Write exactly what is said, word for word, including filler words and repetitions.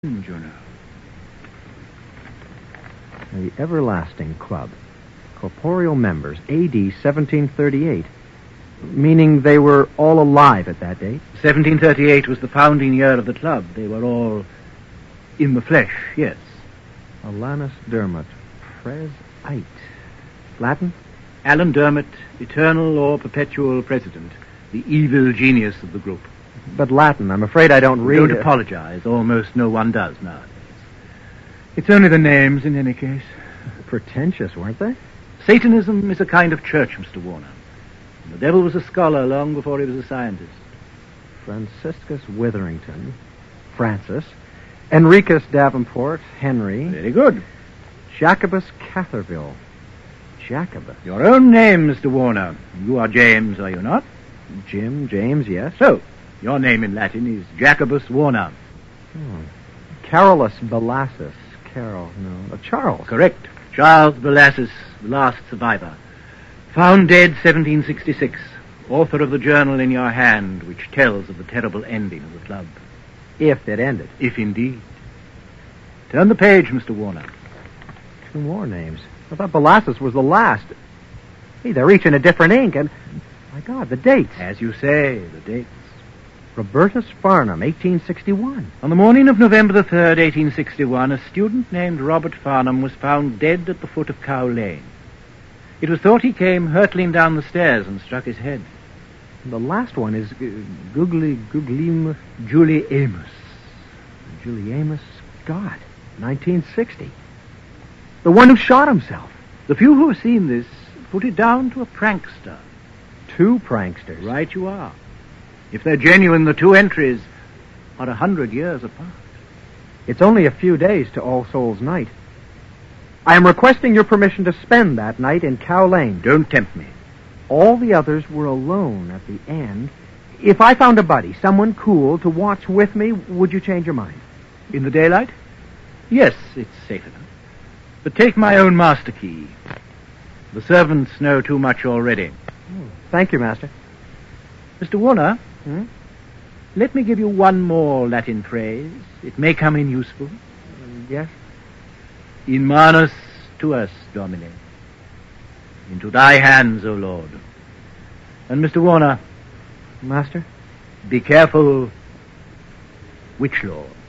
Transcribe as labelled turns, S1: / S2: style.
S1: Juno.
S2: The Everlasting Club. Corporeal members, A D seventeen thirty-eight. Meaning they were all alive at that date?
S1: seventeen thirty-eight was the founding year of the club. They were all in the flesh, yes.
S2: Alanus Dermot, Pres Ite. Latin?
S1: Alan Dermot, eternal or perpetual president, the evil genius of the group.
S2: But Latin, I'm afraid I don't read
S1: Don't
S2: it.
S1: apologize. Almost no one does nowadays. It's only the names, in any case.
S2: Pretentious, weren't they?
S1: Satanism is a kind of church, Mister Warner. And the devil was a scholar long before he was a scientist.
S2: Franciscus Witherington, Francis, Enricus Davenport, Henry,
S1: Very good.
S2: Jacobus Catherville, Jacobus,
S1: Your own name, Mister Warner. You are James, are you not?
S2: Jim, James, yes.
S1: So, your name in Latin is Jacobus Warner.
S2: Oh. Carolus Belassus, Carol, no, uh, Charles.
S1: Correct. Charles Belassus, the last survivor. Found dead seventeen sixty-six. Author of the journal in your hand, which tells of the terrible ending of the club.
S2: If it ended.
S1: If indeed. Turn the page, Mister Warner.
S2: Two more names. I thought Belassus was the last. Hey, they're each in a different ink, and, my God, the dates.
S1: As you say, the dates.
S2: Robertus Farnham, eighteen sixty-one.
S1: On the morning of November the third, eighteen sixty-one, a student named Robert Farnham was found dead at the foot of Cow Lane. It was thought he came hurtling down the stairs and struck his head.
S2: The last one is uh, Googly, Googlim,
S1: Julie Amos.
S2: Julie Amos Scott, nineteen sixty. The one who shot himself.
S1: The few who have seen this put it down to a prankster.
S2: Two pranksters.
S1: Right you are. If they're genuine, the two entries are a hundred years apart.
S2: It's only a few days to All Souls' Night. I am requesting your permission to spend that night in Cow Lane.
S1: Don't tempt me.
S2: All the others were alone at the end. If I found a buddy, someone cool, to watch with me, would you change your mind?
S1: In the daylight? Yes, it's safe enough. But take my own master key. The servants know too much already.
S2: Oh, thank you, Master.
S1: Mister Warner,
S2: Hmm?
S1: let me give you one more Latin phrase. It may come in useful.
S2: Uh, yes?
S1: In manus tuas, Domine. Into thy hands, O Lord. And Mister Warner,
S2: Master?
S1: be careful. Which Lord?